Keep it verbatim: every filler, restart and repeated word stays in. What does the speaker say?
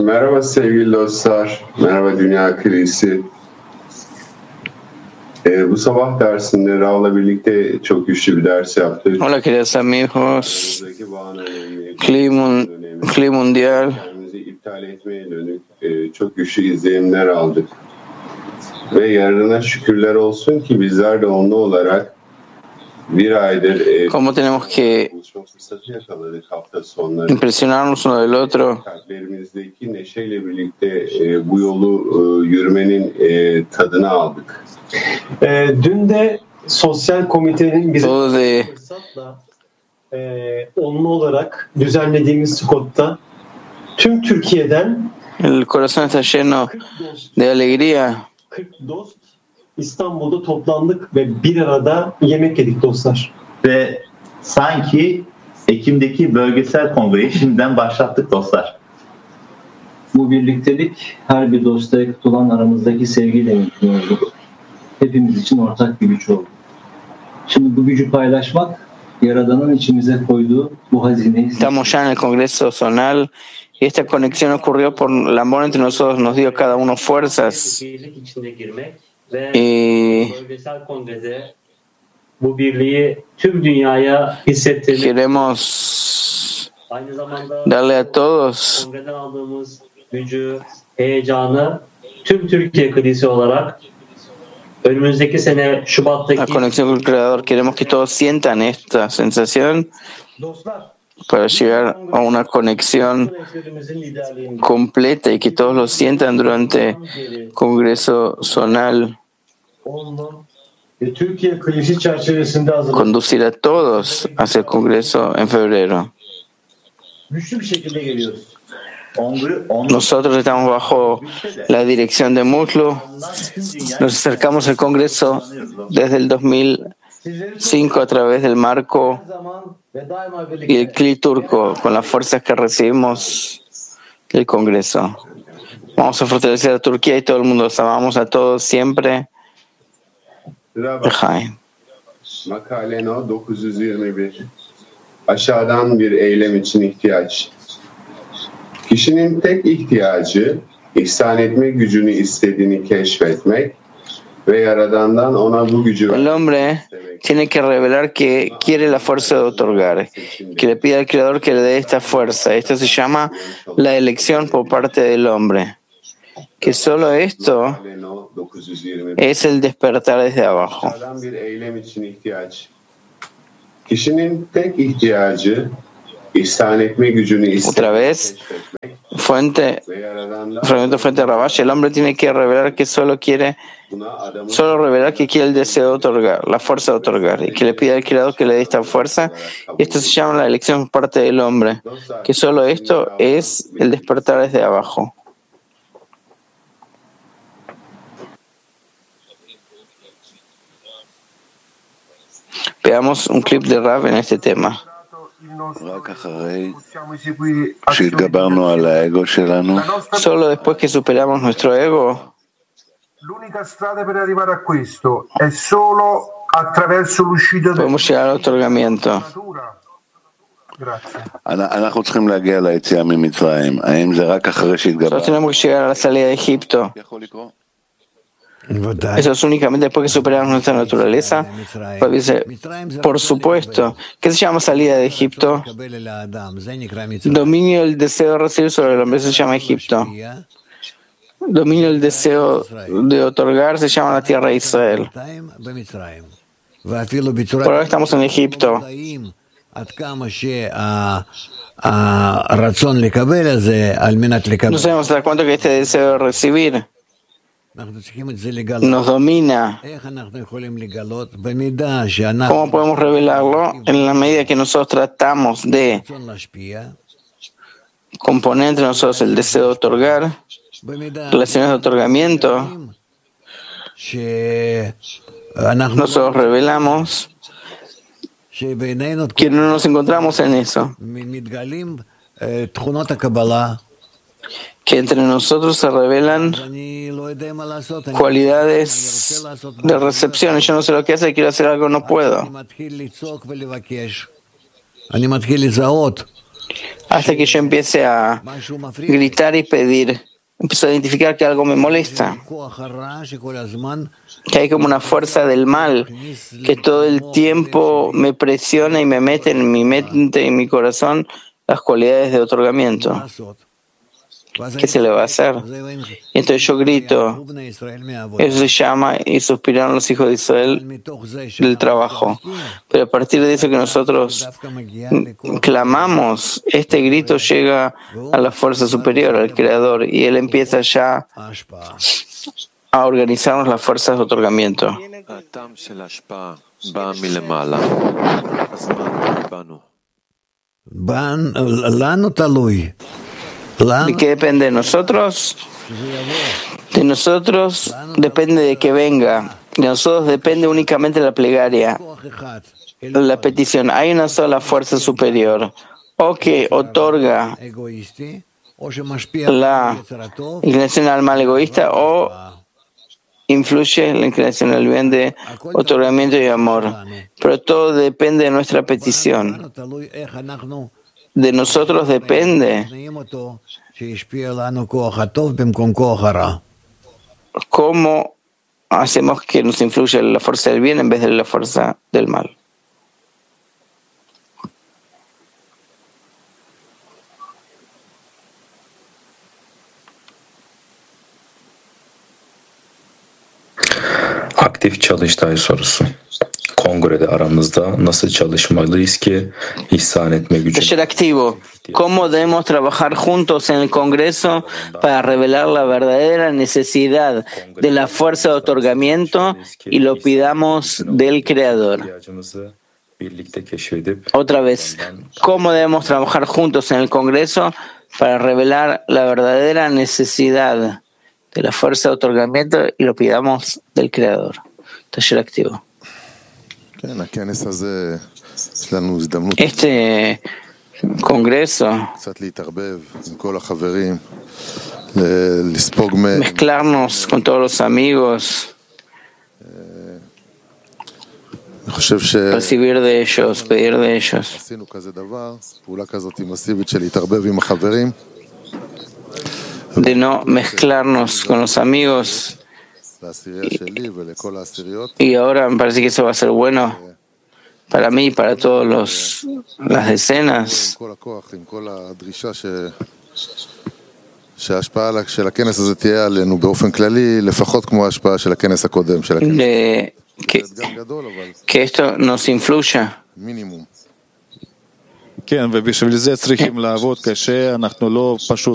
Merhaba sevgili dostlar, merhaba Dünya Kilisi. Ee, bu sabah dersinde Rav'la birlikte çok güçlü bir ders yaptık. Hola queridos amigos, Cli Mundial. Kendimizi iptal etmeye dönük e, çok güçlü izlenimler aldık. Ve yarına şükürler olsun ki bizler de onlu olarak bir aydır e, ¿Cómo tenemos que buluşma fırsatı yakaladık hafta sonları. impresionarnos uno del otro? Kalplerimizdeki neşeyle birlikte e, bu yolu e, yürümenin e, tadını aldık. E, dün de sosyal komitenin bize Todo de fırsatla e, onlu olarak düzenlediğimiz Sukot'ta tüm Türkiye'den el corazón está lleno kırk dost, de alegría. kırk dost İstanbul'da toplandık ve bir arada yemek yedik dostlar. Ve sanki Ekim'deki bölgesel kongreyi şimdiden başlattık dostlar. Bu birliktelik her bir dosta yakıt olan aramızdaki sevgiyle mümkün oldu. Hepimiz için ortak bir güç oldu. Şimdi bu gücü paylaşmak, Yaradan'ın içimize koyduğu bu hazineyi... Estamos ya en el Congreso Zonal y esta conexión ocurrió por el amor entre nosotros, nos dio cada uno fuerzas. Birlik içinde girmek ve Y bölgesel kongrede bu birliği tüm dünyaya hissettirmek. queremos Aynı zamanda darle a todos kongreden aldığımız gücü, heyecanı tüm Türkiye Kilisi olarak önümüzdeki sene la Şubat'taki conexión con el Creador. Queremos que todos sientan esta sensación Dostlar, para llegar a una conexión rehberimizin liderliğinde completa y que todos lo sientan durante el Congreso Zonal. onlu ve Türkiye Kilisi çerçevesinde hazırladık. Conducir a todos hacia el Congreso en febrero. Güçlü bir şekilde geliyoruz. Onlu, onlu Nosotros estamos bajo la dirección de Muslu. Nos acercamos al Congreso desde el dos mil cinco a través del marco Her zaman ve daima y el birlikte. C L I turco, con las fuerzas que recibimos del Congreso. Vamos a fortalecer a Turquía y todo el mundo. Los amamos a todos siempre. Rava, Jaime. makale no dokuz yüz yirmi bir. Aşağıdan bir eylem için ihtiyaç. Kişinin tek ihtiyacı ihsan etme gücünü istediğini keşfetmek ve Yaradan'dan ona bu gücü El vermek hombre istemek. tiene que revelar que quiere la fuerza de otorgar, que le pide al Creador que le dé esta fuerza. Esto se llama la elección por parte del hombre. Que solo esto Makale no dokuz yüz yirmi bir. es el despertar desde abajo. Aşağıdan bir eylem için ihtiyaç. Kişinin tek ihtiyacı ihsan etme gücünü Otra istemek vez, keşfetmek fuente, ve Yaradan'dan fragmento frente a Rabash, el hombre tiene que revelar que solo quiere, buna adamın solo revelar que quiere el deseo de otorgar, la fuerza de otorgar, y que le pide al Creador que le dé esta fuerza. Y esto se llama la elección por parte del hombre, que solo esto es el despertar desde abajo. Veamos un clip de Rav en este tema. רק אחרי שהתגברנו על האגו שלנו, Solo después que superamos nuestro ego, L'unica strada per arrivare a questo è solo attraverso l'uscita dalla podemos llegar al otorgamiento. natura. Grazie. אנחנו צריכים להגיע ליציאה ממצרים. האם זה רק אחרי Nosotros שהתגברנו? tenemos que llegar a la salida de Egipto. יכול לקרות? Eso es únicamente después que superamos nuestra naturaleza. Pues dice, por supuesto. ¿Qué se llama salida de Egipto? Dominio del deseo de recibir sobre el hombre se llama Egipto. Dominio del deseo de otorgar se llama la tierra de Israel. Por ahora estamos en Egipto. No sabemos hasta cuánto que este deseo de recibir nos domina. ¿Cómo podemos revelarlo? En la medida que nosotros tratamos de componer entre nosotros el deseo de otorgar, relaciones de otorgamiento, nosotros revelamos que no nos encontramos en eso, que entre nosotros se revelan cualidades de recepción. Yo no sé lo que hace, quiero hacer algo, no puedo. hasta que yo empiece a gritar y pedir. Empiezo a identificar que algo me molesta, que hay como una fuerza del mal que todo el tiempo me presiona y me mete en mi mente y en mi corazón las cualidades de otorgamiento. ¿Qué se le va a hacer? Y entonces yo grito, eso se llama, y suspiraron los hijos de Israel del trabajo. Pero a partir de eso que nosotros clamamos, este grito llega a la fuerza superior, al Creador, y Él empieza ya a organizarnos las fuerzas de otorgamiento. ¿De qué depende de nosotros? De nosotros depende de que venga. De nosotros depende únicamente la plegaria, la petición. Hay una sola fuerza superior, o que otorga la inclinación al mal egoísta, o influye la inclinación al bien de otorgamiento y amor. Pero todo depende de nuestra petición. De nosotros depende cómo hacemos que nos influya la fuerza del bien en vez de la fuerza del mal. Aktif çalıştay sorusu. Kongrede aramızda nasıl çalışmalıyız ki ihsan etme gücünü? Taller activo. ¿Cómo debemos trabajar juntos en el Congreso para revelar la verdadera necesidad de la fuerza de otorgamiento y lo pidamos del Creador? Otra vez, ¿cómo debemos trabajar juntos en el Congreso para revelar la verdadera necesidad de la fuerza de otorgamiento y lo pidamos del Creador? Taller activo. Este Congreso, mezclarnos con todos los amigos, recibir de ellos, pedir de ellos. De no mezclarnos con los amigos. Y, y ahora me parece que eso va a ser bueno para mí y para todos los las decenas. De que, que esto nos influya. כן, ובשביל זה צריכים לעבוד קשה, אנחנו לא פשוט